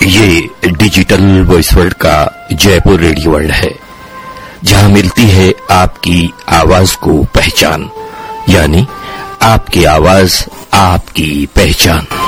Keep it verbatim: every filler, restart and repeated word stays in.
ये digital voice world का Jaipur radio world है, जहां मिलती है आपकी आवाज को पहचान, यानी आपकी आवाज आपकी पहचान।